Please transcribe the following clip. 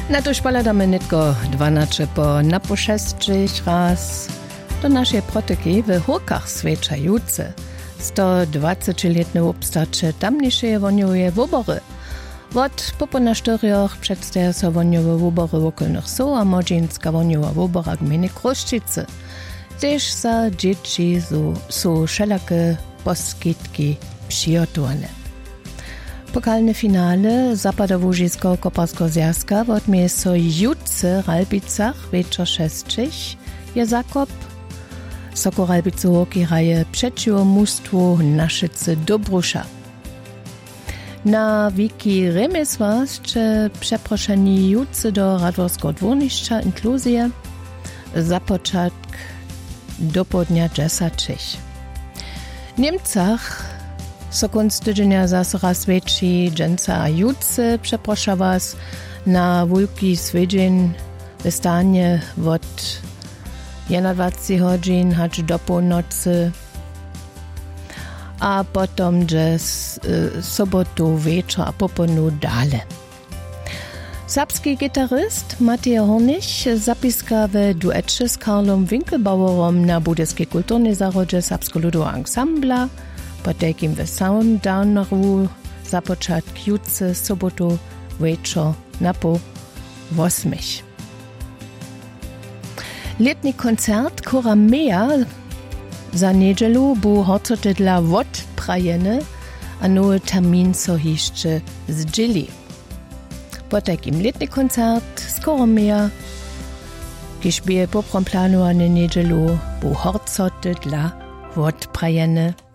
Na to špaladame netko 12 po napošestřich raz do naszej protyki w Hórkach swečajúce. 120-letne obstacze tamniejsze woniowe wobory. Od popona štyrioch przedstawia so woniowe wobory okolnych so a modzinska woniowa wobora gminy Kruščice. Też za dzieci są wszelakie poskitki przygotowane. Pokalne finale Zapadowo-Łużyskiego Koparskiego Związka odmieje so jutce Ralbicach wieczor 6 je Zakop. Soko Ralbice hockey hraje przeciwko mustwu Naszyce Dobrusza. Na wiki Remeswast przeproszeni jutce do Radworskiego dwórniszcza inkluzje za początek do południa 10. W Niemcach so konc tydzienia zase raz więcej dżęca a jutce przeprosza was na wielki swiedzień w stanie od 21 godzin aż do północy, a potom z sobotu wieczór a poponu dale. Serbski gitaryst Matej Hornich zapiska w duecie z Karlom Winkelbauerom na Budyskiej Kulturnej Zarodzie Serbsko-Ludowego Ansambla, po takim w Soundowneru za początek jutce sobotu wieczór na po 8. Letni koncert Kora Mea za niedzielu był horcoty dla odprajeny, a nowy termin so jeszcze zdzieli. Po takim letni koncert z Kora Mea, kiż bie poprom planowany niedzielu, był horcoty dla odprajeny.